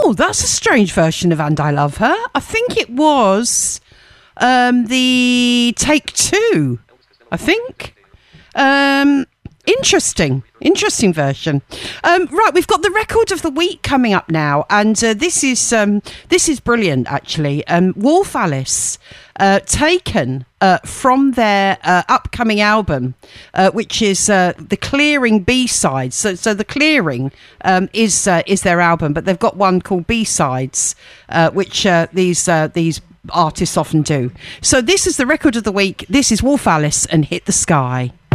Oh, that's a strange version of And I Love Her. I think it was the Take Two, I think. Interesting version. Right, we've got the record of the week coming up now, and this is brilliant actually. Wolf Alice, taken from their upcoming album, which is the Clearing B-sides. So the Clearing is their album, but they've got one called B-sides, which these artists often do. So this is the record of the week. This is Wolf Alice and Hit the Sky.